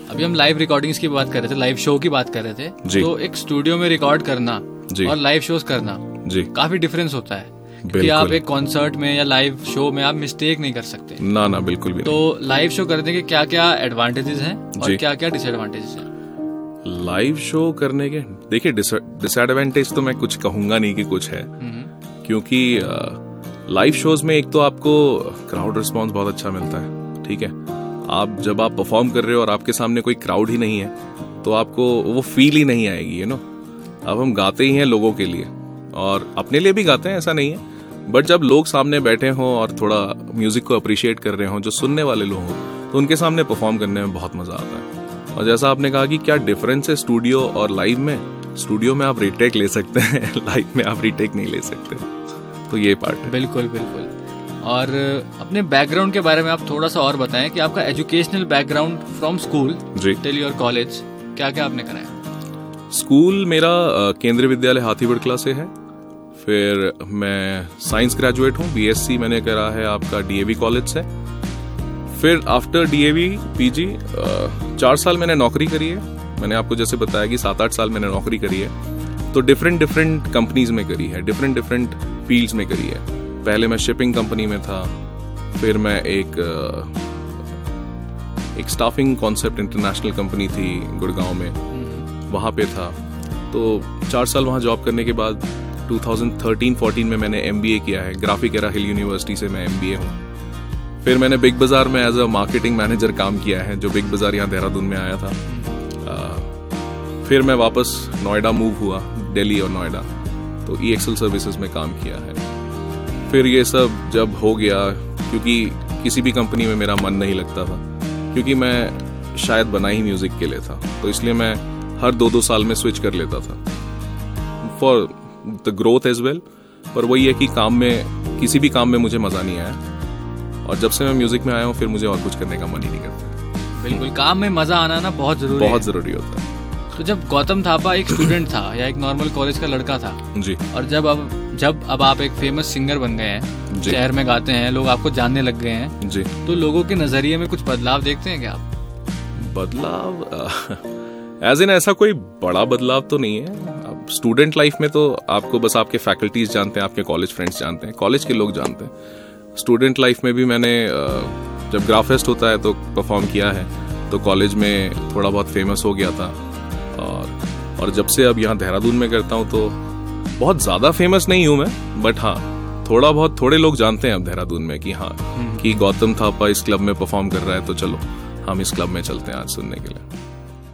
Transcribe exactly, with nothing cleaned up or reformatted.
अभी हम live recordings की बात कर रहे थे, लाइव शो की बात कर रहे थे, तो एक स्टूडियो में रिकॉर्ड करना और लाइव शोज करना जी काफी डिफरेंस होता है, क्योंकि आप एक कॉन्सर्ट में या लाइव शो में आप मिस्टेक नहीं कर सकते। ना ना बिल्कुल भी। तो लाइव शो करने के क्या क्या एडवांटेजेस हैं और क्या क्या डिसएडवांटेजेस हैं? लाइव शो करने के देखिए डिसएडवांटेज तो मैं कुछ कहूंगा नहीं कि कुछ है, क्योंकि लाइव शोज में एक तो आपको क्राउड रिस्पॉन्स बहुत अच्छा मिलता है, ठीक है। आप जब आप परफॉर्म कर रहे हो और आपके सामने कोई क्राउड ही नहीं है तो आपको वो फील ही नहीं आएगी, यू नो। अब हम गाते ही हैं लोगों के लिए और अपने लिए भी गाते हैं, ऐसा नहीं है, बट जब लोग सामने बैठे हों और थोड़ा म्यूजिक को अप्रिशिएट कर रहे हों, जो सुनने वाले लोग हों, तो उनके सामने परफॉर्म करने में बहुत मजा आता है। और जैसा आपने कहा कि क्या डिफरेंस है स्टूडियो और लाइव में, स्टूडियो में आप रीटेक ले सकते हैं, लाइव में आप रीटेक नहीं ले सकते, तो ये पार्ट है। बिल्कुल बिल्कुल। और अपने बैकग्राउंड के बारे में आप थोड़ा सा और बताएं कि आपका educational background from school till your college क्या क्या आपने कराया? स्कूल मेरा केंद्रीय विद्यालय हाथीवड़ कला से है, फिर मैं साइंस ग्रेजुएट हूँ, बीएससी मैंने करा है आपका डीएवी कॉलेज से। फिर आफ्टर डीएवी पीजी चार साल मैंने नौकरी करी है। मैंने आपको जैसे बताया कि सात आठ साल मैंने नौकरी करी है, तो डिफरेंट डिफरेंट कंपनीज में करी है, डिफरेंट डिफरेंट फील्ड्स में करी है। पहले मैं शिपिंग कंपनी में था, फिर मैं एक एक स्टाफिंग कॉन्सेप्ट इंटरनेशनल कंपनी थी गुड़गांव में, वहाँ पे था। तो चार साल वहाँ जॉब करने के बाद दो हज़ार तेरह चौदह में मैंने एमबीए किया है, ग्राफिक एरा हिल यूनिवर्सिटी से मैं एमबीए हूँ। फिर मैंने बिग बाजार में एज अ मार्केटिंग मैनेजर काम किया है, जो बिग बाजार यहाँ देहरादून में आया था। आ, फिर मैं वापस नोएडा मूव हुआ, दिल्ली और नोएडा, तो ई एक्सेल सर्विसेज में काम किया है। फिर ये सब जब हो गया, क्योंकि किसी भी कंपनी में मेरा मन नहीं लगता था, क्योंकि मैं शायद बना ही म्यूजिक के लिए था, तो इसलिए मैं हर दो दो साल में स्विच कर लेता था for the growth as well. पर वही है कि काम में, किसी भी काम में मुझे मजा नहीं आया, और जब से मैं म्यूजिक में आया हूँ फिर मुझे और कुछ करने का मन ही नहीं करता। बिल्कुल, काम में मजा आना ना बहुत जरूरी बहुत जरूरी होता है। तो जब गौतम थापा एक स्टूडेंट था या एक नॉर्मल कॉलेज का लड़का था जी, और जब अब जब अब आप एक फेमस सिंगर बन गए हैं, शहर में गाते हैं, लोग आपको जानने लग गए हैं जी, तो लोगों के नजरिए में कुछ बदलाव देखते हैं क्या आप? बदलाव एज इन ऐसा कोई बड़ा बदलाव तो नहीं है। अब स्टूडेंट लाइफ में तो आपको बस आपके फैकल्टीज जानते हैं, आपके कॉलेज फ्रेंड्स जानते हैं, कॉलेज के लोग जानते हैं। स्टूडेंट लाइफ में भी मैंने जब ग्राफेस्ट होता है तो परफॉर्म किया है, तो कॉलेज में थोड़ा बहुत फेमस हो गया था, और और जब से अब यहाँ देहरादून में करता हूँ तो बहुत ज्यादा फेमस नहीं हूँ मैं, बट हाँ थोड़ा बहुत, थोड़े लोग जानते हैं अब देहरादून में कि हाँ कि गौतम थापा इस क्लब में परफॉर्म कर रहा है, तो चलो हम इस क्लब में चलते हैं आज सुनने के लिए।